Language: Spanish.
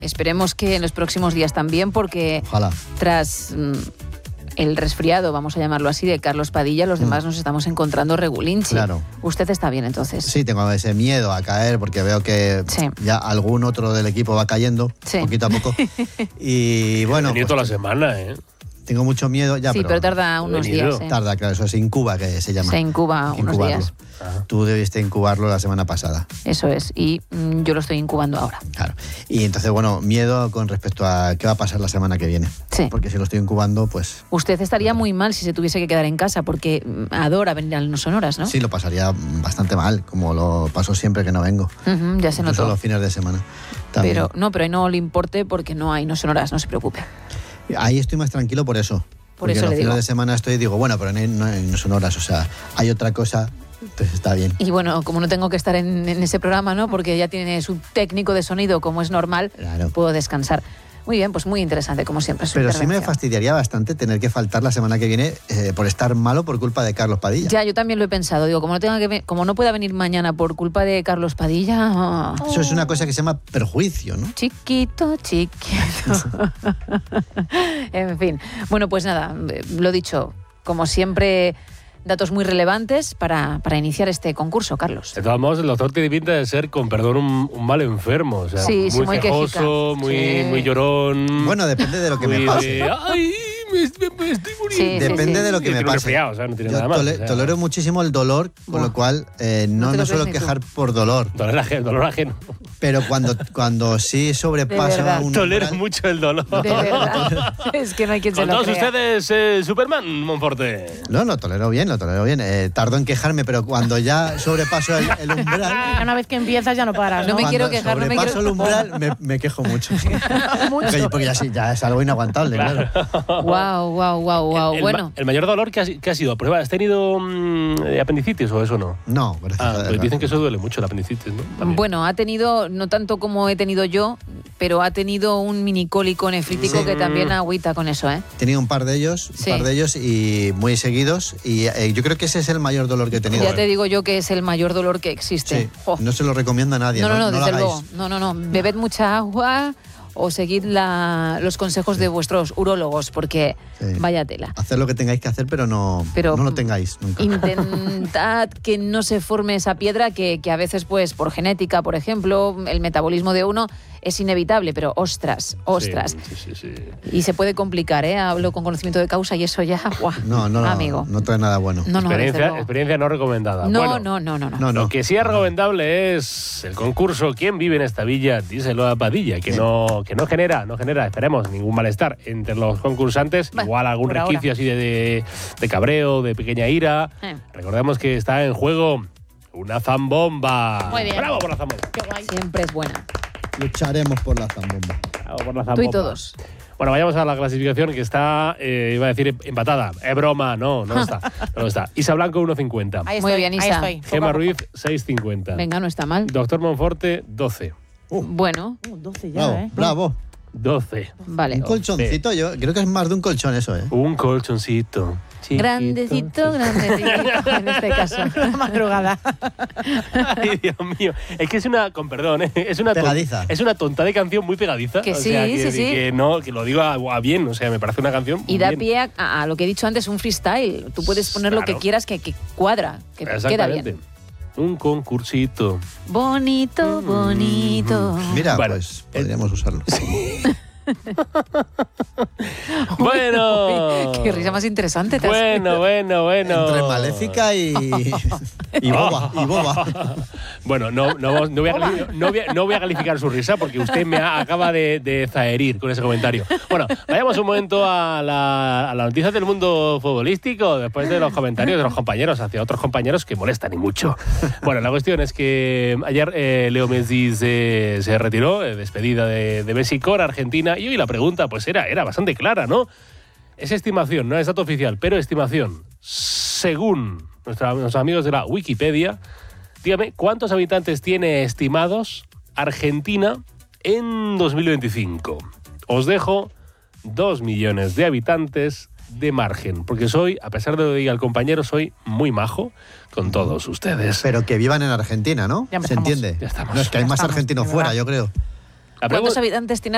Esperemos que en los próximos días también, porque Ojalá. tras el resfriado, vamos a llamarlo así, de Carlos Padilla, los demás nos estamos encontrando regulinchi. Claro. ¿Usted está bien entonces? Sí, tengo ese miedo a caer porque veo que ya algún otro del equipo va cayendo, poquito a poco. Y bueno, He venido toda la semana, ¿eh? Tengo mucho miedo. Ya, sí, pero tarda unos días. Tarda, claro, eso se incuba, que se llama. Se incuba unos días. Tú debiste incubarlo la semana pasada. Eso es, y yo lo estoy incubando ahora. Claro. Y entonces, bueno, miedo con respecto a qué va a pasar la semana que viene. Sí. Porque si lo estoy incubando, pues... Usted estaría muy mal si se tuviese que quedar en casa, porque adora venir a No Sonoras, ¿no? Sí, lo pasaría bastante mal, como lo paso siempre que no vengo. Ya se notó. Incluso los fines de semana. También. Pero ahí no le importe porque no hay No Sonoras, no se preocupe. Ahí estoy más tranquilo por eso. Porque eso los le digo. fines de semana digo, bueno, pero no hay Sonoras, o sea, hay otra cosa, entonces está bien. Y bueno, como no tengo que estar en ese programa, ¿no? Porque ya tiene su técnico de sonido, como es normal, puedo descansar. Muy bien, pues muy interesante, como siempre. Pero sí me fastidiaría bastante tener que faltar la semana que viene por estar malo por culpa de Carlos Padilla. Ya, yo también lo he pensado. Digo, como no pueda venir mañana por culpa de Carlos Padilla... Eso es una cosa que se llama perjuicio, ¿no? Chiquito. En fin. Bueno, pues nada, lo dicho, como siempre... Datos muy relevantes para iniciar este concurso, Carlos. De todos modos, el doctor tiene pinta de ser, con perdón, un mal enfermo. O sea, muy quejoso, muy llorón. Bueno, depende de lo que me pase. ¡Ay! Me estoy muriendo. Depende de lo que me pase. Resfriado, o sea, no tiene nada más. Tolero muchísimo el dolor, con lo cual no me suelo quejar por dolor. Dolor ajeno. Pero cuando sí sobrepaso un... Tolero mucho el dolor. De verdad. Es que no hay quien se lo crea. Con todos ustedes, Superman, Monforte. No, lo tolero bien. Tardo en quejarme, pero cuando ya sobrepaso el umbral... Una vez que empiezas ya no paras, ¿no? No me quiero quejar, no me quiero... Sobrepaso el umbral, me quejo mucho. Porque ya es algo inaguantable, claro. Wow. Bueno. ¿El mayor dolor qué ha sido? ¿Prueba? ¿Has tenido apendicitis o eso no? No, gracias a Dios. Pues dicen que eso duele mucho, el apendicitis, ¿no? También. Bueno, ha tenido, no tanto como he tenido yo, pero ha tenido un minicólico nefrítico que también agüita con eso, ¿eh? He tenido un par de ellos y muy seguidos, y yo creo que ese es el mayor dolor que he tenido. Ya te digo yo que es el mayor dolor que existe. Sí. No se lo recomiendo a nadie. No, desde luego. No. Bebed mucha agua o seguid los consejos de vuestros urólogos, porque vaya tela. Hacer lo que tengáis que hacer, pero no lo tengáis nunca. Intentad que no se forme esa piedra que a veces, pues, por genética, por ejemplo, el metabolismo de uno es inevitable, pero ostras. Sí. Y se puede complicar, ¿eh? Hablo con conocimiento de causa y eso ya, amigo. No trae nada bueno. Experiencia no recomendada. No. Lo que sí es recomendable es el concurso ¿Quién vive en esta villa? Díselo a Padilla, que no genera, esperemos, ningún malestar entre los concursantes, igual algún resquicio así de cabreo, de pequeña ira. Recordemos que está en juego una zambomba. Muy bien. ¡Bravo por la zambomba! Qué guay. Siempre es buena. Lucharemos por la zambomba. Bravo por la zambomba. Tú y todos. Bueno, vayamos a la clasificación, que está, iba a decir, empatada. Es broma, no está. Isa Blanco, 1,50. Muy bien, Isa. Gemma Ruiz, 6,50. Venga, no está mal. Doctor Monforte, 12. Bueno. 12 ya, Bravo. 12. Vale. Un colchoncito, yo creo que es más de un colchón eso, ¿eh? Un colchoncito. Grandecito en este caso. Madrugada. Ay, Dios mío. Es que es una, con perdón, es una pegadiza. Es una tonta de canción muy pegadiza. Que o sea, sí. Que lo digo a bien, o sea, me parece una canción y da bien. pie a lo que he dicho antes, un freestyle. Tú puedes poner lo que quieras, que cuadra, que queda bien. Un concursito. Bonito. Mira, bueno, pues podríamos usarlo. Bueno. Qué risa más interesante. Bueno. Entre maléfica y boba. Bueno, no voy a calificar su risa porque usted me acaba de zaherir con ese comentario. Bueno, vayamos un momento a la noticia del mundo futbolístico después de los comentarios de los compañeros hacia otros compañeros que molestan y mucho. Bueno, la cuestión es que ayer Leo Messi se retiró, despedida de Messi con Argentina, y hoy la pregunta pues era bastante clara, ¿no? Es estimación, no es dato oficial, pero estimación. Según nuestros amigos de la Wikipedia, dígame, ¿cuántos habitantes tiene estimados Argentina en 2025? Os dejo 2 millones de habitantes de margen, porque a pesar de lo que diga el compañero, soy muy majo con todos ustedes. Pero que vivan en Argentina, ¿no? ¿Se entiende? Ya estamos. No, es que hay más argentinos fuera, yo creo. ¿Cuántos habitantes tiene